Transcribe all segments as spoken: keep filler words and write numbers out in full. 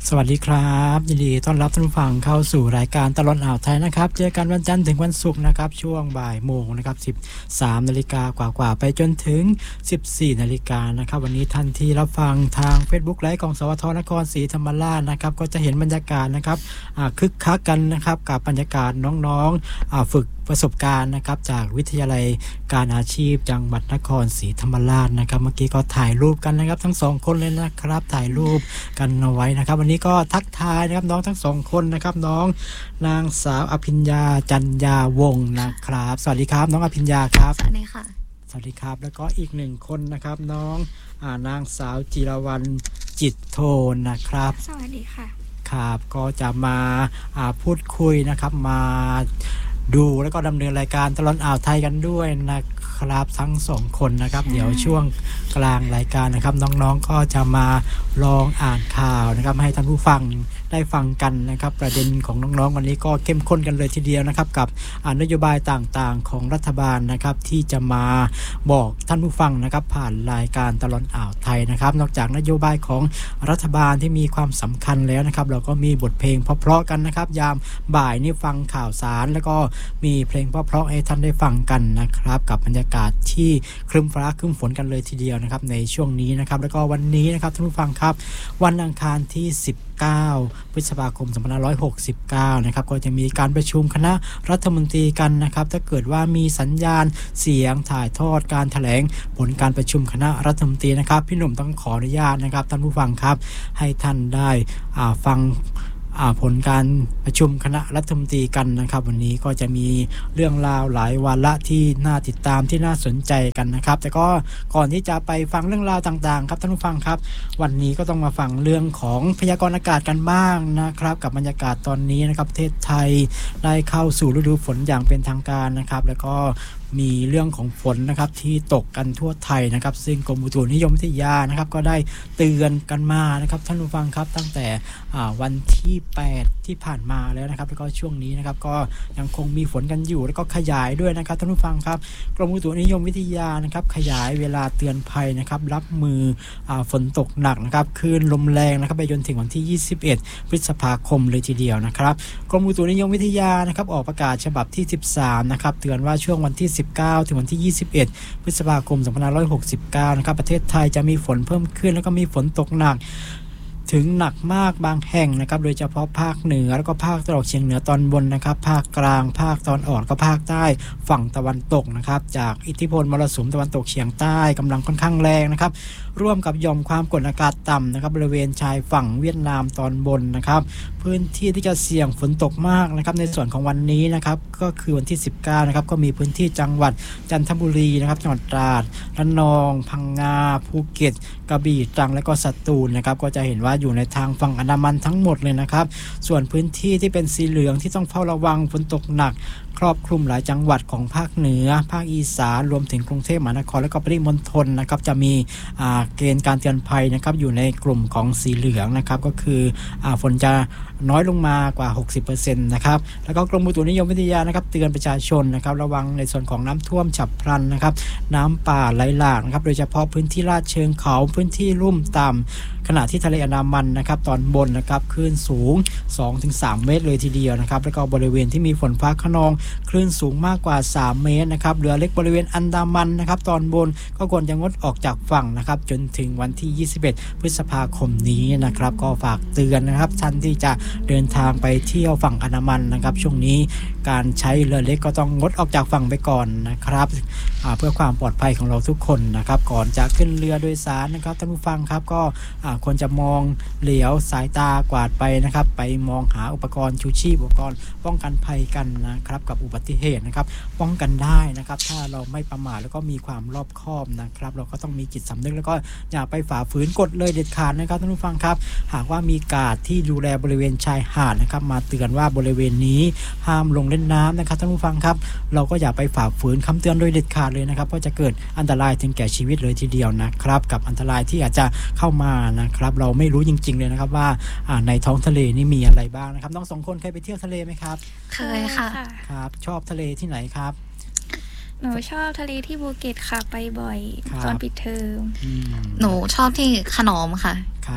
สวัสดีครับยินดีต้อนรับท่านผู้ฟังเข้าสู่รายการตลอดอ่าวไทยนะครับเจอกันวันจันทร์ถึงวันศุกร์นะครับช่วงบ่ายโมงนะครับสิบสามนาฬิกากว่าๆไปจนถึงสิบสี่นาฬิกานะครับวันนี้ท่านที่รับฟังทาง Facebook ไลฟ์ของสวทนครศรีธรรมราชนะครับก็จะเห็นบรรยากาศนะครับคึกคักกันนะครับกับบรรยากาศน้องๆฝึกประสบการณ์นะครับจากวิทยาลัยการอาชีพจังหวัดนครศรีธรรมราชนะครับเมื่อกี้ก็ถ่ายรูปกันนะครับทั้งสองคนเลยนะครับถ่ายรูปกันเอาไว้นะครับวันนี้ก็ทักทายนะครับน้องทั้งสองคนนะครับน้องนางสาวอภิญญาจันยาวงศ์นะครับสวัสดีครับน้องอภิญญาครับสวัสดีค่ะสวัสดีครับแล้วก็อีกหนึ่งคนนะครับน้องอ่านางสาวจิรวรรณจิตโทนนะครับสวัสดีค่ะครับก็จะมาอ่าพูดคุยนะครับมาดูแล้วก็ดำเนินรายการตลอดอ่าวไทยกันด้วยนะครับทั้งสองคนนะครับเดี๋ยวช่วงกลางรายการนะครับน้องๆก็จะมาลองอ่านข่าวนะครับให้ท่านผู้ฟังได้ฟังกันนะครับประเด็นของน้องๆวันนี้ก็เข้มข้นกันเลยทีเดียวนะครับกับนโยบายต่างๆของรัฐบาลนะครับที่จะมาบอกท่านผู้ฟังนะครับผ่านรายการตลอดอ่าวไทยนะครับนอกจากนโยบายของรัฐบาลที่มีความสำคัญแล้วนะครับเราก็มีบทเพลงเพราะๆกันนะครับยามบ่ายนี่ฟังข่าวสารแล้วก็มีเพลงเพราะๆให้ท่านได้ฟังกันนะครับกับบรรยากาศที่ครึ้มฟ้าครึ้มฝนกันเลยทีเดียวนะครับในช่วงนี้นะครับแล้วก็วันนี้นะครับท่านผู้ฟังครับวันอังคารที่สิบเก้าพฤษภาคมสองพันห้าร้อยหกสิบเก้านะครับก็จะมีการประชุมคณะรัฐมนตรีกันนะครับถ้าเกิดว่ามีสัญญาณเสียงถ่ายทอดการแถลงผลการประชุมคณะรัฐมนตรีนะครับพี่หนุ่มต้องขออนุญาตนะครับท่านผู้ฟังครับให้ท่านได้อ่าฟังผลการประชุมคณะรัฐมนตรีกันนะครับวันนี้ก็จะมีเรื่องราวหลายวาระที่น่าติดตามที่น่าสนใจกันนะครับแต่ก็ก่อนที่จะไปฟังเรื่องราวต่างๆครับท่านผู้ฟังครับวันนี้ก็ต้องมาฟังเรื่องของพยากรณ์อากาศกันบ้างนะครับกับบรรยากาศตอนนี้นะครับประเทศไทยได้เข้าสู่ฤดูฝนอย่างเป็นทางการนะครับแล้วก็มีเรื่องของฝนนะครับที่ตกกันทั่วไทยนะครับซึ่งกรมอุตุนิยมวิทยานะครับก็ได้เตือนกันมานะครับท่านผู้ฟังครับตั้งแต่วันที่แปดที่ผ่านมาแล้วนะครับแล้วก็ช่วงนี้นะครับก็ยังคงมีฝนกันอยู่แล้วก็ขยายด้วยนะครับท่านผู้ฟังครับกรมอุตุนิยมวิทยานะครับขยายเวลาเตือนภัยนะครับรับมือฝนตกหนักนะครับคลื่นลมแรงนะครับไปจนถึงวันที่ยี่สิบเอ็ดพฤษภาคมเลยทีเดียวนะครับกรมอุตุนิยมวิทยานะครับออกประกาศฉบับที่สิบสามนะครับเตือนว่าช่วงวันที่สิบเก้าถึงวันที่ยี่สิบเอ็ดพฤษภาคมสองพันห้าร้อยหกสิบเก้านะครับประเทศไทยจะมีฝนเพิ่มขึ้นแล้วก็มีฝนตกหนักถึงหนักมากบางแห่งนะครับโดยเฉพาะภาคเหนือแล้วก็ภาคตะวันออกเฉียงเหนือตอนบนนะครับภาคกลางภาคตอนออกก็ภาคใต้ฝั่งตะวันตกนะครับจากอิทธิพลมรสุมตะวันตกเฉียงใต้กำลังค่อนข้างแรงนะครับร่วมกับหย่อมความกดอากาศต่ำนะครับบริเวณชายฝั่งเวียดนามตอนบนนะครับพื้นที่ที่จะเสี่ยงฝนตกมากนะครับในส่วนของวันนี้นะครับก็คือวันที่สิบเก้านะครับก็มีพื้นที่จังหวัดจันทบุรีนะครับจังหวัดตราดระนองพังงาภูเก็ตกระบี่ตรังและก็สตูลนะครับก็จะเห็นว่าอยู่ในทางฝั่งอันดามันทั้งหมดเลยนะครับส่วนพื้นที่ที่เป็นสีเหลืองที่ต้องเฝ้าระวังฝนตกหนักครอบคลุมหลายจังหวัดของภาคเหนือภาคอีสานรวมถึงกรุงเทพมหานครและก็ปริมณฑลนะครับจะมีเกณฑ์การเตือนภัยนะครับอยู่ในกลุ่มของสีเหลืองนะครับก็คือฝนจะน้อยลงมากว่า หกสิบเปอร์เซ็นต์ นะครับแล้วก็กรมอุตุนิยมวิทยานะครับเตือนประชาชนนะครับระวังในส่วนของน้ำท่วมฉับพลันนะครับน้ำป่าไหลหลากนะครับโดยเฉพาะพื้นที่ลาดเชิงเขาพื้นที่ลุ่มต่ำขณะที่ทะเลอันดามันนะครับตอนบนนะครับคลื่นสูง สองถึงสาม เมตรเลยทีเดียวนะครับแล้วก็บริเวณที่มีฝนฟ้าคะนองคลื่นสูงมากกว่าสามเมตรนะครับเรือเล็กบริเวณอันดามันนะครับตอนบนก็ควรจะงดออกจากฝั่งนะครับจนถึงวันที่ยี่สิบเอ็ดพฤษภาคมนี้นะครับก็ฝากเตือนนะครับท่านที่จะเดินทางไปเที่ยวฝั่งอันดามันนะครับช่วงนี้การใช้เรือเล็กก็ต้องงดออกจากฝั่งไปก่อนนะครับเพื่อความปลอดภัยของเราทุกคนนะครับก่อนจะขึ้นเรือโดยสารนะครับท่านผู้ฟังครับก็ควรจะมองเหลียวสายตากวาดไปนะครับไปมองหาอุปกรณ์ชูชีพอุปกรณ์ป้องกันภัยกันนะครับกับอุบัติเหตุนะครับป้องกันได้นะครับถ้าเราไม่ประมาทแล้วก็มีความรอบคอบนะครับเราก็ต้องมีจิตสำนึกแล้วก็อย่าไปฝ่าฝืนกฎเลยเด็ดขาดนะครับท่านผู้ฟังครับหากว่ามีการ์ดที่ดูแลบริเวณชายหาดนะครับมาเตือนว่าบริเวณนี้ห้ามลงเล่นน้ำนะครับท่านผู้ฟังครับเราก็อย่าไปฝ่าฝืนคำเตือนโดยเด็ดขาดเลยนะครับเพราะจะเกิดอันตรายถึงแก่ชีวิตเลยทีเดียวนะครับกับอันตรายที่อาจจะเข้ามานะครับเราไม่รู้จริงๆเลยนะครับว่าในท้องทะเลนี่มีอะไรบ้างนะครับน้องสองคนเคยไปเที่ยวทะเลไหมครับเคยค่ะครับชอบทะเลที่ไหนครับหนูชอบทะเลที่ภูเก็ตค่ะไปบ่อยตอนปิดเทอมหนูชอบที่ขนอมค่ะครับ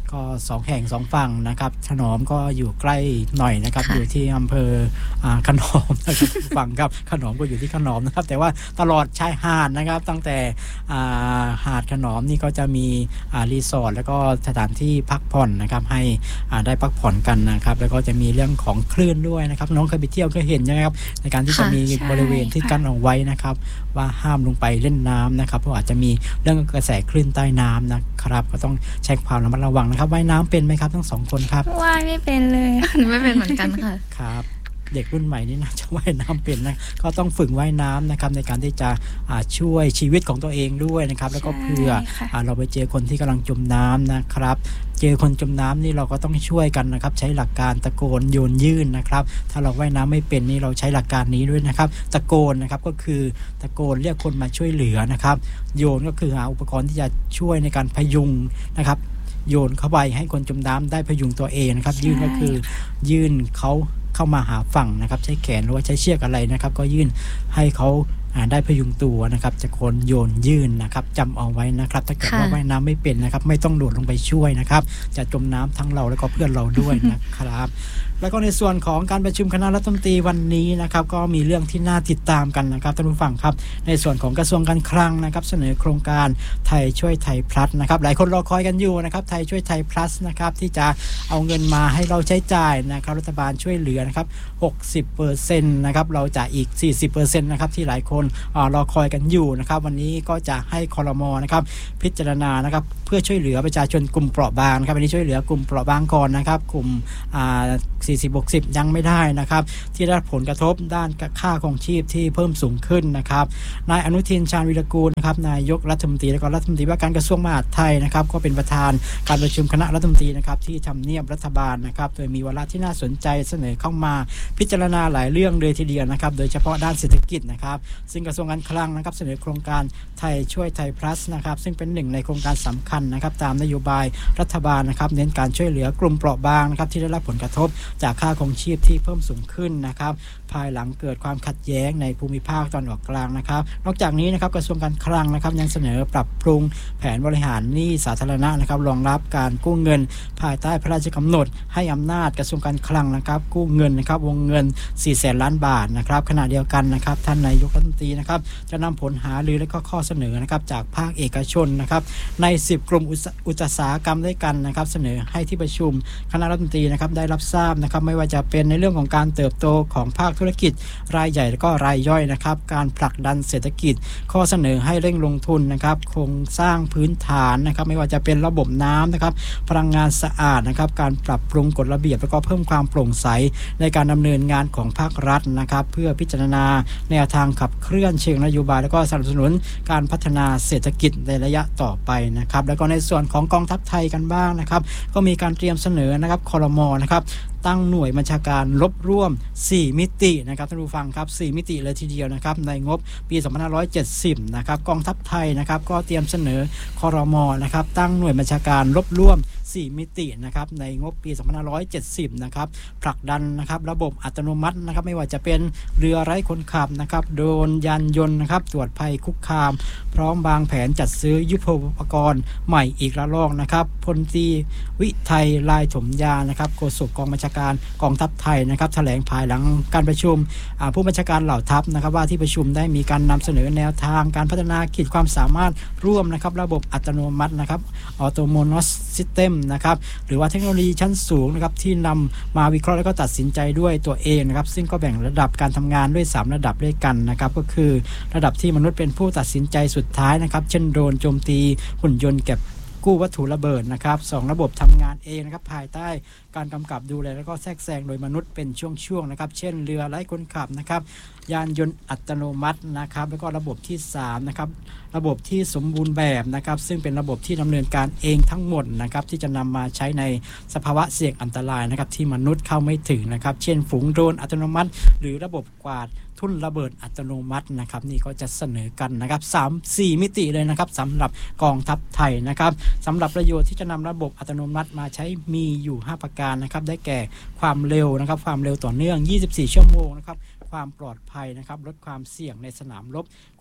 ก็สองแห่งสองฝั่งนะครับขนอมก็อยู่ใกล้หน่อยนะครับอยู่ที่อำเภอขนอมนะครับฝั่งครับขนอมก็อยู่ที่ขนอมนะครับแต่ว่าตลอดชายหาดนะครับตั้งแต่หาดขนอมนี่ก็จะมีรีสอร์ทแล้วก็สถานที่พักผ่อนนะครับให้ได้พักผ่อนกันนะครับแล้วก็จะมีเรื่องของคลื่นด้วยนะครับน้องเคยไปเที่ยวก็เห็นใช่ไหมครับในการที่จะมีบริเวณที่กั้นเอาไว้นะครับว่าห้ามลงไปเล่นน้ำนะครับเพราะอาจจะมีเรื่องกระแสคลื่นใต้น้ำนะครับก็ต้องใช้ความระมัดระวังนะครับว่ายน้ำเป็นไหมครับทั้งสองคนครับว่ายไม่เป็นเลยไม่เป็นเหมือนกันค่ะครับเด็กรุ่นใหม่นี่น่าจะว่ายน้ำเป็นนะก็ต้องฝึกว่ายน้ำนะครับในการที่จะช่วยชีวิตของตัวเองด้วยนะครับแล้วก็เพื่อเราไปเจอคนที่กำลังจมน้ำนะครับเจอคนจมน้ำนี่เราก็ต้องช่วยกันนะครับใช้หลักการตะโกนโยนยื่นนะครับถ้าเราว่ายน้ำไม่เป็นนี่เราใช้หลักการนี้ด้วยนะครับตะโกนนะครับก็คือตะโกนเรียกคนมาช่วยเหลือนะครับโยนก็คือหาอุปกรณ์ที่จะช่วยในการพยุงนะครับโยนเข้าไปให้คนจมน้ำได้พยุงตัวเองนะครับยื่นก็คือยื่นเขาเข้ามาหาฝั่งนะครับใช้แขนหรือว่าใช้เชือกอะไรนะครับก็ยื่นให้เขาได้พยุงตัวนะครับจะคนโยนยื่นนะครับจำเอาไว้นะครับถ้าเกิดว่าว่ายน้ำไม่เป็นนะครับไม่ต้องโดดลงไปช่วยนะครับจะจมน้ำทั้งเราแล้วก็เพื่อนเราด้วยนะครับแล้วก็ในส่วนของการประชุมคณะรัฐมนตรีวันนี้นะครับก็มีเรื่องที่น่าติดตามกันนะครับท่านผู้ฟังครับในส่วนของกระทรวงการคลังนะครับเสนอโครงการไทยช่วยไทยพลัสนะครับหลายคนรอคอยกันอยู่นะครับไทยช่วยไทยพลัสนะครับที่จะเอาเงินมาให้เราใช้จ่ายนะครับรัฐบาลช่วยเหลือนะครับ หกสิบเปอร์เซ็นต์ นะครับเราจะอีก สี่สิบเปอร์เซ็นต์ นะครับที่หลายคนอ่ารอคอยกันอยู่นะครับวันนี้ก็จะให้ครม.นะครับพิจารณานะครับเพื่อช่วยเหลือประชาชนกลุ่มเปราะบางครับวันนี้ช่วยเหลือกลุ่มเปราะบางก่อนนะครับกลุ่มอ่าสี่สิบ หกสิบยังไม่ได้นะครับที่ได้รับผลกระทบด้านค่าครองชีพที่เพิ่มสูงขึ้นนะครับนายอนุทินชาญวิรากูลนะครับนายกรัฐมนตรีและก็รัฐมนตรีว่าการกระทรวงมหาดไทยนะครับก็เป็นประธานการประชุมคณะรัฐมนตรีนะครับที่ทำเนียบรัฐบาลนะครับโดยมีวาระที่น่าสนใจเสนอเข้ามาพิจารณาหลายเรื่องเลยทีเดียวนะครับโดยเฉพาะด้านเศรษฐกิจนะครับซึ่งกระทรวงการคลังนะครับเสนอโครงการไทยช่วยไทยพลัสนะครับซึ่งเป็นหนึ่งในโครงการสำคัญนะครับตามนโยบายรัฐบาลนะครับเน้นการช่วยเหลือกลุ่มเปราะบางนะครับที่ได้รับผลกระทบจากค่าครองชีพที่เพิ่มสูงขึ้นนะครับภายหลังเกิดความขัดแย้งในภูมิภาคตอนออกกลางนะครับนอกจากนี้นะครับกระทรวงการคลังนะครับยังเสนอปรับปรุงแผนบริหารหนี้สาธารณะนะครับรองรับการกู้เงินภายใต้พระราชกำหนดให้อำนาจกระทรวงการคลังนะครับกู้เงินนะครับวงเงินสี่แสนล้านบาทนะครับขณะเดียวกันนะครับท่านนายกรัฐมนตรีนะครับจะนำผลหารือและก็ข้อเสนอนะครับจากภาคเอกชนนะครับในสิบกลุ่มอุตสาหกรรมด้วยกันนะครับเสนอให้ที่ประชุมคณะรัฐมนตรีนะครับได้รับทราบนะครับไม่ว่าจะเป็นในเรื่องของการเติบโตของภาคธุรกิจรายใหญ่และก็รายย่อยนะครับการผลักดันเศรษฐกิจข้อเสนอให้เร่งลงทุนนะครับโครงสร้างพื้นฐานนะครับไม่ว่าจะเป็นระบบน้ำนะครับพลังงานสะอาดนะครับการปรับปรุงกฎระเบียบแล้วก็เพิ่มความโปร่งใสในการดำเนินงานของภาครัฐนะครับเพื่อพิจารณาแนวทางขับเคลื่อนเชิงนโยบายแล้วก็สนับสนุนการพัฒนาเศรษฐกิจในระยะต่อไปนะครับแล้วก็ในส่วนของกองทัพไทยกันบ้างนะครับก็มีการเตรียมเสนอนะครับครม.นะครับตั้งหน่วยบัญชาการรบร่วมสี่มิตินะครับท่านผู้ฟังครับสี่มิติเลยทีเดียวนะครับในงบปีสองพันห้าร้อยเจ็ดสิบนะครับกองทัพไทยนะครับก็เตรียมเสนอครม.นะครับตั้งหน่วยบัญชาการรบร่วมสี่มิตินะครับในงบปีสองพันห้าร้อยเจ็ดสิบนะครับผลักดันนะครับระบบอัตโนมัตินะครับไม่ว่าจะเป็นเรือไร้คนขับนะครับโดรนยานยนต์นะครับตรวจภัยคุกคามพร้อมวางแผนจัดซื้อยุทโธปกรณ์ใหม่อีกระลอกนะครับพลตรีวิทัยลายถมยานะครับโฆษกกองบัญชาการกองทัพไทยนะครับแถลงภายหลังการประชุมผู้บัญชาการเหล่าทัพนะครับว่าที่ประชุมได้มีการนำเสนอแนวทางการพัฒนาขีดความสามารถร่วมนะครับระบบอัตโนมัตินะครับ Autonomous System นะครับหรือว่าเทคโนโลยีชั้นสูงนะครับที่นำมาวิเคราะห์และก็ตัดสินใจด้วยตัวเองนะครับซึ่งก็แบ่งระดับการทำงานด้วยสามระดับด้วยกันนะครับก็คือระดับที่มนุษย์เป็นผู้ตัดสินใจสุดท้ายนะครับเช่นโดรนโจมตีหุ่นยนต์เก็บกู้วัตถุระเบิดนะครับสองระบบทำงานเองนะครับภายใต้การกำกับดูแลแล้วก็แทรกแซงโดยมนุษย์เป็นช่วงๆนะครับเช่นเรือไร้คนขับนะครับยานยนต์อัตโนมัตินะครับแล้วก็ระบบที่สามนะครับระบบที่สมบูรณ์แบบนะครับซึ่งเป็นระบบที่ดำเนินการเองทั้งหมดนะครับที่จะนำมาใช้ในสภาวะเสี่ยงอันตรายนะครับที่มนุษย์เข้าไม่ถึงนะครับเช่นฝูงโดรนอัตโนมัติหรือระบบกวาดทุ่นระเบิดอัตโนมัตินะครับนี่ก็จะเสนอกันนะครับสาม สี่มิติเลยนะครับสำหรับกองทัพไทยนะครับสำหรับประโยชน์ที่จะนำระบบอัตโนมัติมาใช้มีอยู่ห้าประการนะครับได้แก่ความเร็วนะครับความเร็วต่อเนื่องยี่สิบสี่ชั่วโมงนะครับความปลอดภัยนะครับลดความเสี่ยงในสนามรบ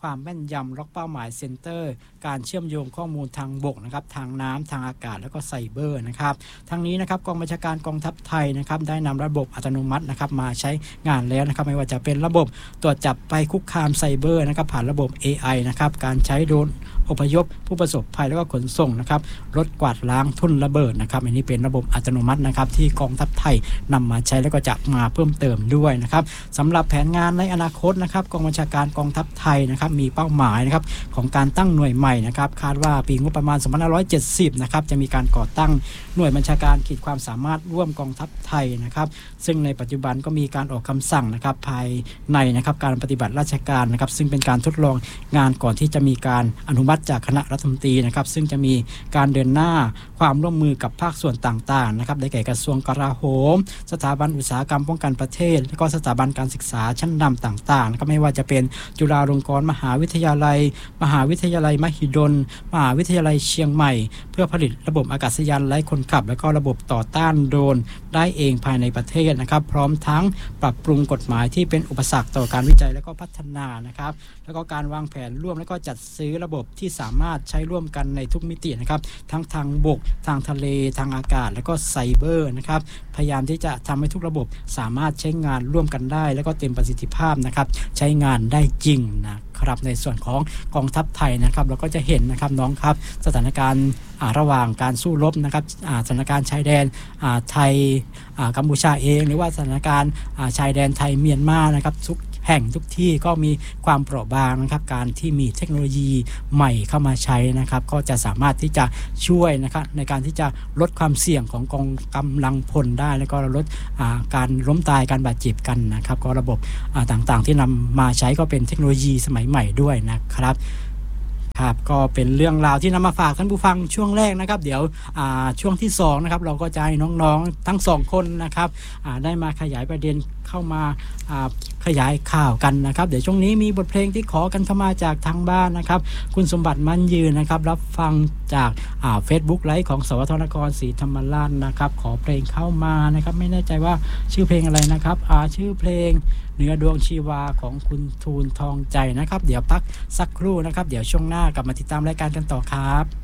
ความแม่นยำล็อกเป้าหมายเซ็นเตอร์การเชื่อมโยงข้อมูลทางบกนะครับทางน้ำทางอากาศแล้วก็ไซเบอร์นะครับทั้งนี้นะครับกองบัญชาการกองทัพไทยนะครับได้นำระบบอัตโนมัตินะครับมาใช้งานแล้วนะครับไม่ว่าจะเป็นระบบตรวจจับไปคุกคามไซเบอร์นะครับผ่านระบบ เอ ไอ นะครับการใช้โดรนอพยพผู้ประสบภัยแล้วก็ขนส่งนะครับรถกวาดล้างทุ่นระเบิดนะครับอันนี้เป็นระบบอัตโนมัตินะครับที่กองทัพไทยนำมาใช้แล้วก็จะมาเพิ่มเติมด้วยนะครับสำหรับแผนงานในอนาคตนะครับกองบัญชาการกองทัพไทยนะครับมีเป้าหมายนะครับของการตั้งหน่วยใหม่นะครับคาดว่าปีงบประมาณสองพันห้าร้อยเจ็ดสิบนะครับจะมีการก่อตั้งหน่วยบัญชาการขีดความสามารถร่วมกองทัพไทยนะครับซึ่งในปัจจุบันก็มีการออกคำสั่งนะครับภายในนะครับการปฏิบัติราชการนะครับซึ่งเป็นการทดลองงานก่อนที่จะมีการอนุมัติจากคณะรัฐมนตรีนะครับซึ่งจะมีการเดินหน้าความร่วมมือกับภาคส่วนต่างๆนะครับได้แก่กระทรวงกลาโหมสถาบันอุตสาหกรรมป้องกันประเทศและก็สถาบันการศึกษาชั้นนำต่างๆนะครับไม่ว่าจะเป็นจุฬาลงกรณ์มหาวิทยาลัยมหาวิทยาลัยมหิดลมหาวิทยาลัยเชียงใหม่เพื่อผลิตระบบอากาศยานไร้คนขับและก็ระบบต่อต้านโดรนได้เองภายในประเทศนะครับพร้อมทั้งปรับปรุงกฎหมายที่เป็นอุปสรรคต่อการวิจัยและก็พัฒนานะครับแล้วก็การวางแผนร่วมและก็จัดซื้อระบบที่สามารถใช้ร่วมกันในทุกมิตินะครับทั้งทางบกทางทะเลทางอากาศและก็ไซเบอร์นะครับพยายามที่จะทำให้ทุกระบบสามารถใช้งานร่วมกันได้และก็เต็มประสิทธิภาพนะครับใช้งานได้จริงนะครับในส่วนของกองทัพไทยนะครับเราก็จะเห็นนะครับน้องครับสถานการณ์ระหว่างการสู้รบนะครับสถานการณ์ชายแดนไทยกัมพูชาเองหรือว่าสถานการณ์ชายแดนไทยเมียนมานะครับทุกแห่งทุกที่ก็มีความเปราะบางนะครับการที่มีเทคโนโลยีใหม่เข้ามาใช้นะครับก็จะสามารถที่จะช่วยนะครับในการที่จะลดความเสี่ยงของกองกำลังพลได้แล้วก็ลดการล้มตายการบาดเจ็บกันนะครับก็ระบบต่างๆที่นำมาใช้ก็เป็นเทคโนโลยีสมัยใหม่ด้วยนะครับครับก็เป็นเรื่องราวที่นำมาฝากท่านผู้ฟังช่วงแรกนะครับเดี๋ยวช่วงที่สองนะครับเราก็จะให้น้องๆทั้งสองคนนะครับได้มาขยายประเด็นเข้ามาขยายข่าวกันนะครับเดี๋ยวช่วงนี้มีบทเพลงที่ขอกันเข้ามาจากทางบ้านนะครับคุณสมบัติมั่นยืนนะครับรับฟังจากเฟซบุ๊กไลฟ์ของสวทนครศรีธรรมราชนะครับขอเพลงเข้ามานะครับไม่แน่ใจว่าชื่อเพลงอะไรนะครับชื่อเพลงเหนือดวงชีวาของคุณทูลทองใจนะครับเดี๋ยวพักสักครู่นะครับเดี๋ยวช่วงหน้ากลับมาติดตามรายการกันต่อครับ